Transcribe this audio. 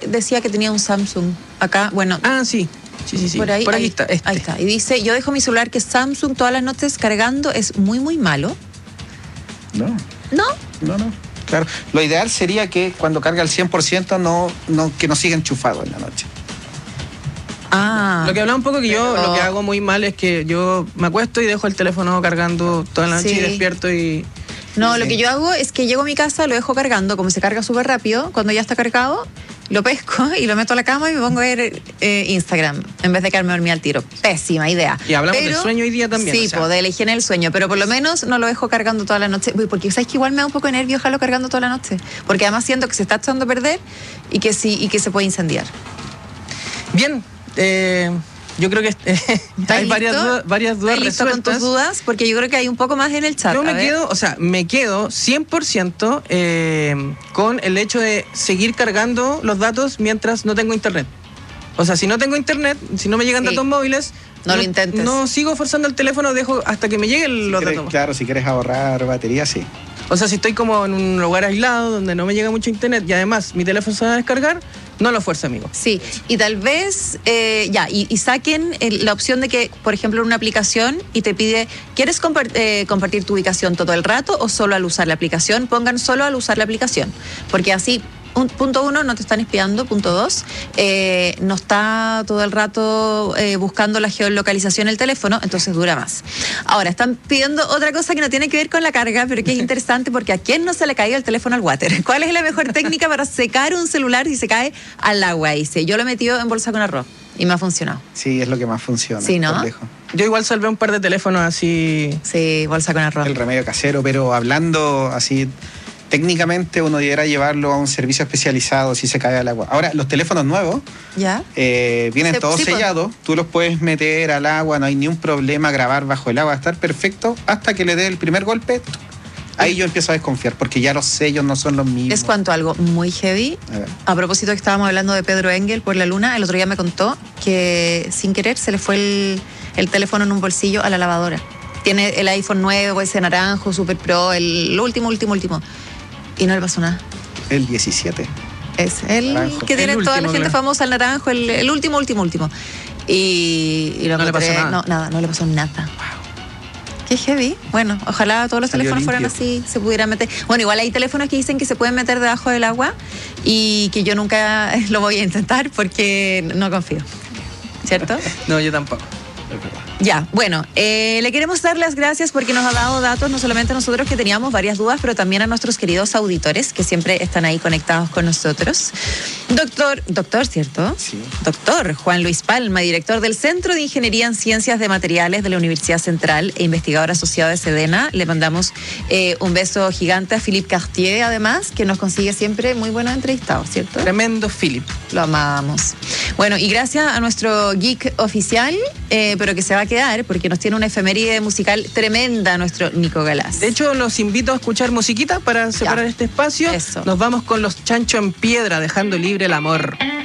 decía que tenía un Samsung acá, bueno. Ah, sí. Sí. Por ahí está. Ahí está. Y dice, yo dejo mi celular que Samsung todas las noches cargando, es muy, muy malo. No. ¿No? Claro. Lo ideal sería que cuando carga al 100% que no siga enchufado en la noche. Lo que hablaba un poco que yo lo que hago muy mal es que yo me acuesto y dejo el teléfono cargando toda la noche y despierto y... No, lo que yo hago es que llego a mi casa, lo dejo cargando, como se carga súper rápido, cuando ya está cargado, lo pesco y lo meto a la cama y me pongo a ver Instagram, en vez de quedarme dormida al tiro. Pésima idea. Y hablamos del sueño hoy día también. Sí, de la higiene del sueño, pero por lo menos no lo dejo cargando toda la noche, porque sabes que igual me da un poco de nervio dejarlo cargando toda la noche, porque además siento que se está echando a perder y que se puede incendiar. Bien, yo creo que hay varias dudas ¿Estás listo con tus dudas? Porque yo creo que hay un poco más en el chat. Yo me quedo 100% con el hecho de seguir cargando los datos mientras no tengo internet. O sea, si no tengo internet, si no me llegan datos móviles, no lo intentes. No sigo forzando el teléfono, dejo hasta que me lleguen los datos. Claro, si quieres ahorrar batería, sí. O sea, si estoy como en un lugar aislado donde no me llega mucho internet y además mi teléfono se va a descargar, no lo fuerza, amigo. Sí, y tal vez, y saquen la opción de que, por ejemplo, en una aplicación y te pide, ¿quieres compartir tu ubicación todo el rato o solo al usar la aplicación? Pongan solo al usar la aplicación, porque así... Punto 1, no te están espiando. Punto 2, no está todo el rato buscando la geolocalización el teléfono, entonces dura más. Ahora, están pidiendo otra cosa que no tiene que ver con la carga, pero que es interesante porque ¿a quién no se le cae el teléfono al water? ¿Cuál es la mejor técnica para secar un celular si se cae al agua? Dice, yo lo he metido en bolsa con arroz y me ha funcionado. Sí, es lo que más funciona. Sí, ¿no? Yo igual salvé un par de teléfonos así. Sí, bolsa con arroz. El remedio casero, pero hablando así... Técnicamente uno deberá llevarlo a un servicio especializado si se cae al agua. Ahora, los teléfonos nuevos vienen todos sellados, tú los puedes meter al agua, no hay ni un problema, grabar bajo el agua, estar perfecto hasta que le dé el primer golpe. Ahí yo empiezo a desconfiar, porque ya los sellos no son los mismos. Les cuento algo muy heavy. A propósito que estábamos hablando de Pedro Engel por la luna, el otro día me contó que sin querer se le fue el teléfono en un bolsillo a la lavadora. Tiene el iPhone nuevo, ese naranjo, Super Pro, el último. Y no le pasó nada. El 17. Es el naranjo. Que tiene toda la gente famosa, el naranjo, el último. Y no le pasó nada. No le pasó nada. Qué heavy. Bueno, ojalá todos los teléfonos fueran así, se pudieran meter. Bueno, igual hay teléfonos que dicen que se pueden meter debajo del agua y que yo nunca lo voy a intentar porque no confío. ¿Cierto? No, yo tampoco. Ya, bueno, le queremos dar las gracias porque nos ha dado datos, no solamente a nosotros que teníamos varias dudas, pero también a nuestros queridos auditores que siempre están ahí conectados con nosotros. Doctor, ¿cierto? Sí. Doctor Juan Luis Palma, director del Centro de Ingeniería en Ciencias de Materiales de la Universidad Central e investigador asociado de Sedena. Le mandamos un beso gigante a Philippe Cartier, además, que nos consigue siempre muy buenos entrevistados, ¿cierto? Tremendo Philip. Lo amamos. Bueno, y gracias a nuestro geek oficial, pero que se va a quedar porque nos tiene una efeméride musical tremenda nuestro Nico Galás. De hecho, los invito a escuchar musiquita para separar este espacio. Eso. Nos vamos con los Chancho en Piedra, dejando libre el amor.